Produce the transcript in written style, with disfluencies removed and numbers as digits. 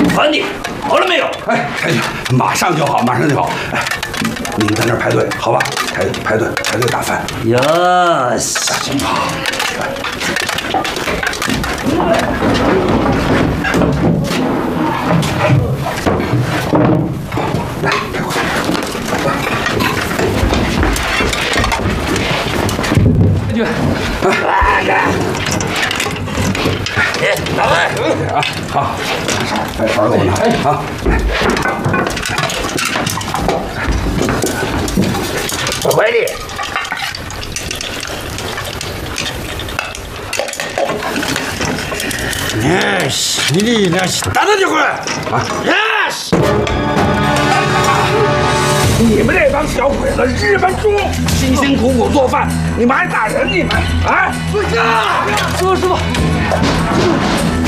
传递好了没有？ 哎，马上就好，马上就好。哎，你们在那儿排队，好吧？排队打饭。 哟， 行好。来，快过来。去， 打饭啊，好，把勺给我拿。哎，好， 快点。 Yes， 你那是打的就快啊 ！Yes， 你们这帮小鬼子，日本猪，辛辛苦苦做饭，你们还打人？你们啊！ 师傅，